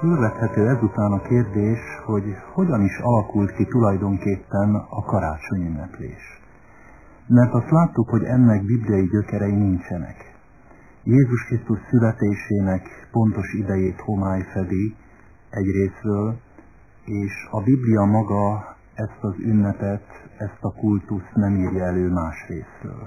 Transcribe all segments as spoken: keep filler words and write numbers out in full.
Fölvethető ezután a kérdés, hogy hogyan is alakult ki tulajdonképpen a karácsony ünneplés. Mert azt láttuk, hogy ennek bibliai gyökerei nincsenek. Jézus Krisztus születésének pontos idejét homály fedi egyrészről, és a Biblia maga ezt az ünnepet, ezt a kultuszt nem írja elő másrészről.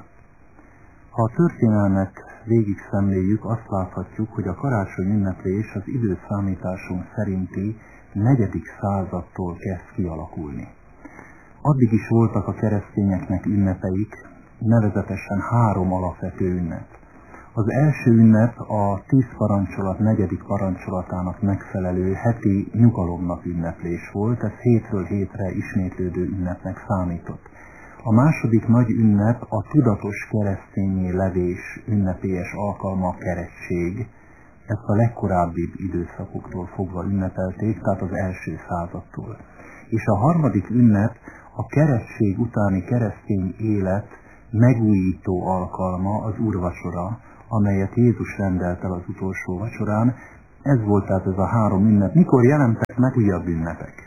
Ha a történelmet végig szemléljük, azt láthatjuk, hogy a karácsony ünneplés az időszámításunk szerinti negyedik századtól kezd kialakulni. Addig is voltak a keresztényeknek ünnepeik, nevezetesen három alapvető ünnep. Az első ünnep a tíz parancsolat negyedik parancsolatának megfelelő heti nyugalomnap ünneplés volt, ez hétről hétre ismétlődő ünnepnek számított. A második nagy ünnep a tudatos keresztényé levés ünnepélyes alkalma, a keresztség. Ezt a legkorábbi időszakoktól fogva ünnepelték, tehát az első századtól. És a harmadik ünnep a keresztség utáni keresztény élet megújító alkalma, az úrvacsora, amelyet Jézus rendelt el az utolsó vacsorán. Ez volt tehát ez a három ünnep. Mikor jelentek meg újabb ünnepek?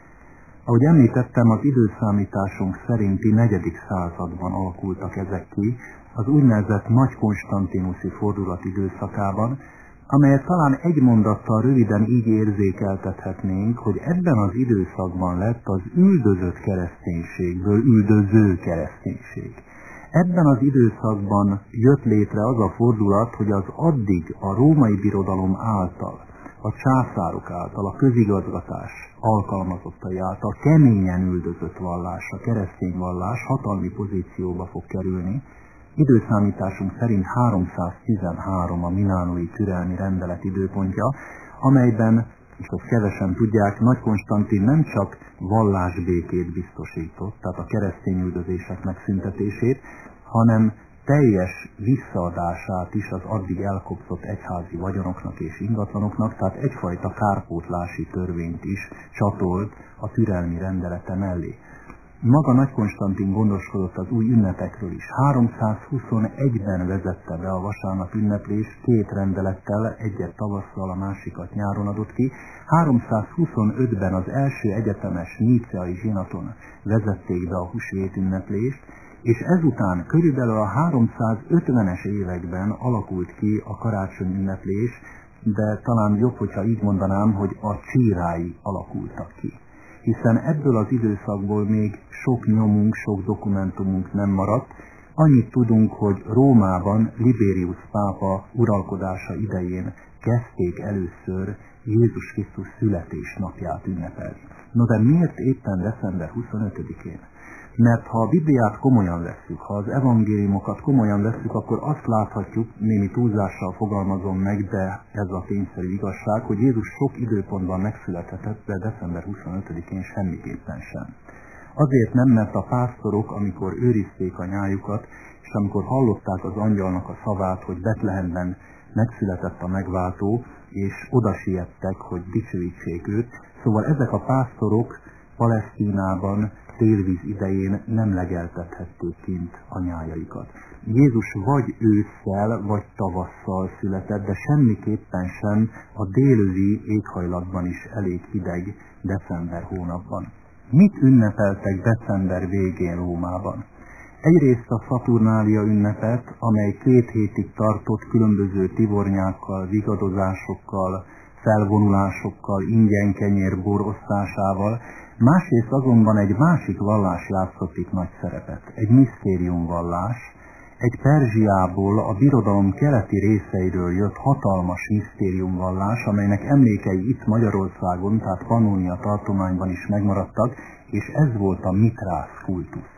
Ahogy említettem, az időszámításunk szerinti negyedik században alakultak ezek ki, az úgynevezett Nagy Konstantinuszi fordulat időszakában, amelyet talán egy mondattal röviden így érzékeltethetnénk, hogy ebben az időszakban lett az üldözött kereszténységből üldöző kereszténység. Ebben az időszakban jött létre az a fordulat, hogy az addig a római birodalom által, a császárok által, a közigazgatás alkalmazottai által keményen üldözött vallás, a keresztény vallás hatalmi pozícióba fog kerülni. Időszámításunk szerint háromszáztizenhárom a milánói türelmi rendelet időpontja, amelyben, és azt kevesen tudják, Nagy Konstantin nem csak vallásbékét biztosított, tehát a keresztény üldözések megszüntetését, hanem teljes visszaadását is az addig elkobzott egyházi vagyonoknak és ingatlanoknak, tehát egyfajta kárpótlási törvényt is csatolt a türelmi rendelete mellé. Maga Nagy Konstantin gondoskodott az új ünnepekről is. háromszázhuszonegyben vezette be a vasárnap ünneplést, két rendelettel, egyet tavasszal, a másikat nyáron adott ki. háromszázhuszonötben az első egyetemes níceai zsinaton vezették be a húsvét ünneplést, és ezután körülbelül a háromszázötvenes években alakult ki a karácsony ünneplés, de talán jobb, hogyha így mondanám, hogy a csírái alakultak ki. Hiszen ebből az időszakból még sok nyomunk, sok dokumentumunk nem maradt. Annyit tudunk, hogy Rómában Liberius pápa uralkodása idején kezdték először Jézus Krisztus születésnapját ünnepelni. No de miért éppen december huszonötödikén? Mert ha a Bibliát komolyan vesszük, ha az evangéliumokat komolyan vesszük, akkor azt láthatjuk, némi túlzással fogalmazom meg, de ez a tényszerű igazság, hogy Jézus sok időpontban megszülethetett, de december huszonötödikén semmiképpen sem. Azért nem, mert a pásztorok, amikor őrizték a nyájukat, és amikor hallották az angyalnak a szavát, hogy Betlehemben megszületett a megváltó, és oda siettek, hogy dicsőítsék őt, szóval ezek a pásztorok Palesztinában télvíz idején nem legeltethették kint a nyájaikat. Jézus vagy ősszel, vagy tavasszal született, de semmiképpen sem a délövi éghajlatban is elég hideg december hónapban. Mit ünnepeltek december végén Rómában? Egyrészt a Szaturnália ünnepet, amely két hétig tartott különböző tivornyákkal, vigadozásokkal, felvonulásokkal, ingyen kenyér bor osztásával, másrészt azonban egy másik vallás játszott itt nagy szerepet, egy misztériumvallás, egy Perzsiából, a birodalom keleti részeiről jött hatalmas misztériumvallás, amelynek emlékei itt Magyarországon, tehát Pannónia tartományban is megmaradtak, és ez volt a Mitrász kultusz.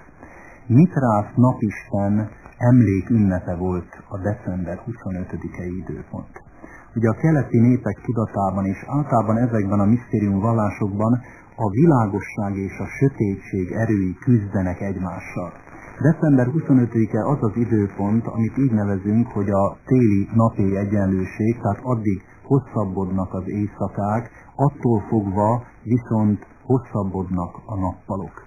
Mitrász napisten emlék ünnepe volt a december huszonötödikei időpont. Ugye a keleti népek tudatában és általában ezekben a misztériumvallásokban a világosság és a sötétség erői küzdenek egymással. december huszonötödike az az időpont, amit így nevezünk, hogy a téli napi egyenlőség, tehát addig hosszabbodnak az éjszakák, attól fogva viszont hosszabbodnak a nappalok.